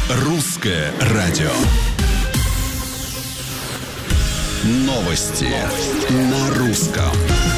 Русское радио. Новости на русском.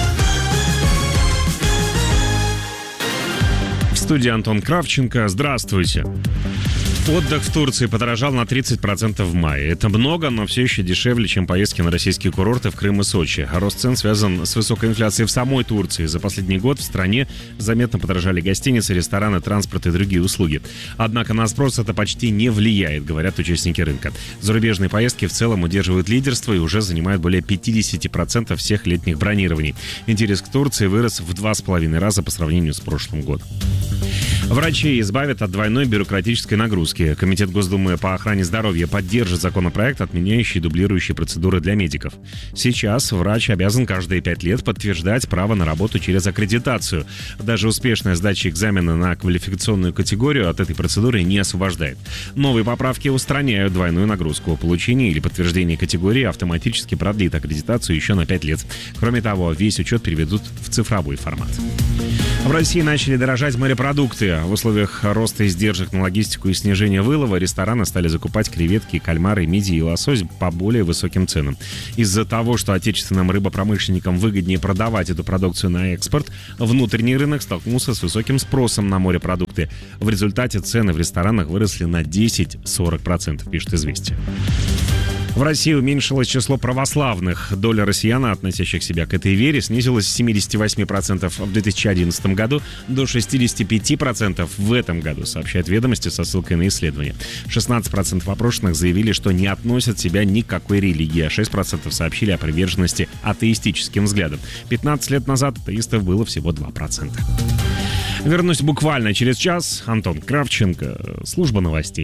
В студии Антон Кравченко. Здравствуйте. Отдых в Турции подорожал на 30% в мае. Это много, но все еще дешевле, чем поездки на российские курорты в Крым и Сочи. Рост цен связан с высокой инфляцией в самой Турции. За последний год в стране заметно подорожали гостиницы, рестораны, транспорт и другие услуги. Однако на спрос это почти не влияет, говорят участники рынка. Зарубежные поездки в целом удерживают лидерство и уже занимают более 50% всех летних бронирований. Интерес к Турции вырос в 2,5 раза по сравнению с прошлым годом. Врачи избавят от двойной бюрократической нагрузки. Комитет Госдумы по охране здоровья поддержит законопроект, отменяющий дублирующие процедуры для медиков. Сейчас врач обязан каждые 5 лет подтверждать право на работу через аккредитацию. Даже успешная сдача экзамена на квалификационную категорию от этой процедуры не освобождает. Новые поправки устраняют двойную нагрузку. Получение или подтверждение категории автоматически продлит аккредитацию еще на 5 лет. Кроме того, весь учет переведут в цифровой формат. В России начали дорожать морепродукты. В условиях роста издержек на логистику и снижения вылова рестораны стали закупать креветки, кальмары, мидии и лосось по более высоким ценам. Из-за того, что отечественным рыбопромышленникам выгоднее продавать эту продукцию на экспорт, внутренний рынок столкнулся с высоким спросом на морепродукты. В результате цены в ресторанах выросли на 10-40%, пишет «Известия». В России уменьшилось число православных. Доля россиян, относящих себя к этой вере, снизилась с 78% в 2011 году до 65% в этом году, сообщает «Ведомости» со ссылкой на исследование. 16% опрошенных заявили, что не относят себя ни к какой религии, а 6% сообщили о приверженности атеистическим взглядам. 15 лет назад атеистов было всего 2%. Вернусь буквально через час. Антон Кравченко, служба новостей.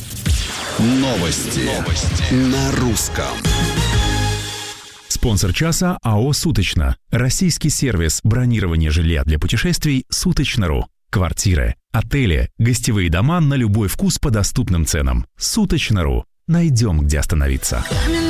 Новости на русском. Спонсор часа АО «Суточно». Российский сервис бронирования жилья для путешествий «Суточно.ру». Квартиры, отели, гостевые дома на любой вкус по доступным ценам. «Суточно.ру». Найдем, где остановиться.